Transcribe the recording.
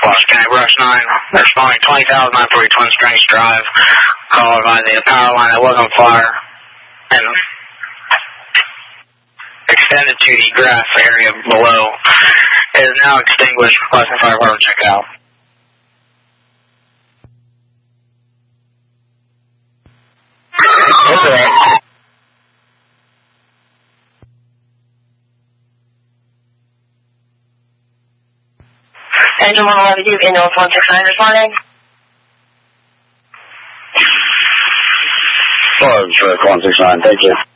Wash County Brush 9, responding 20,000 940 Twin Springs Drive. Call by the power line that was on fire and extended to the grass area below. It is now extinguished. Requesting fire department check out. That's all right. Engine 112, Indoor 169 responding. Close for 169, thank you.